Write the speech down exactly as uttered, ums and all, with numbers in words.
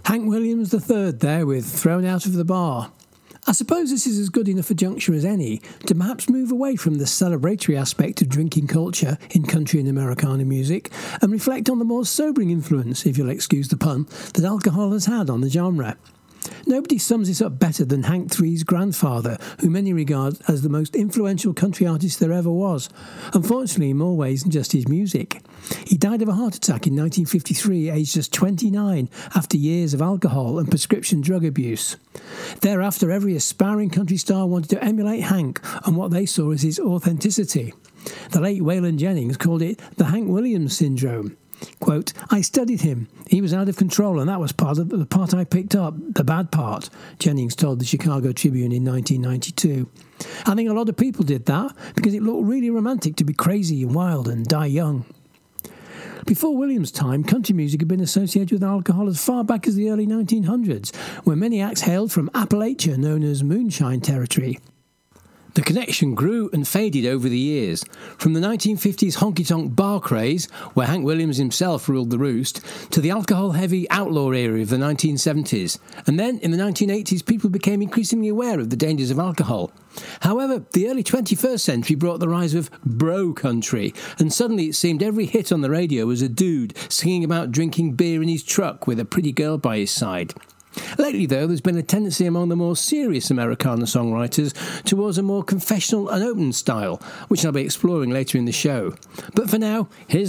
Hank Williams the third there with Thrown Out of the Bar. I suppose this is as good enough a juncture as any to perhaps move away from the celebratory aspect of drinking culture in country and Americana music and reflect on the more sobering influence, if you'll excuse the pun, that alcohol has had on the genre. Nobody sums this up better than Hank three's grandfather, who many regard as the most influential country artist there ever was, unfortunately in more ways than just his music. He died of a heart attack in nineteen fifty-three, aged just twenty-nine, after years of alcohol and prescription drug abuse. Thereafter, every aspiring country star wanted to emulate Hank and what they saw as his authenticity. The late Waylon Jennings called it the Hank Williams syndrome. Quote, I studied him. He was out of control, and that was part of the part I picked up, the bad part, Jennings told the Chicago Tribune in nineteen ninety-two. I think a lot of people did that because it looked really romantic to be crazy and wild and die young. Before Williams' time, country music had been associated with alcohol as far back as the early nineteen hundreds, where many acts hailed from Appalachia, known as moonshine territory. The connection grew and faded over the years, from the nineteen fifties honky-tonk bar craze, where Hank Williams himself ruled the roost, to the alcohol-heavy outlaw era of the nineteen seventies. And then, in the nineteen eighties, people became increasingly aware of the dangers of alcohol. However, the early twenty-first century brought the rise of bro country, and suddenly it seemed every hit on the radio was a dude singing about drinking beer in his truck with a pretty girl by his side. Lately, though, there's been a tendency among the more serious Americana songwriters towards a more confessional and open style, which I'll be exploring later in the show. But for now, here's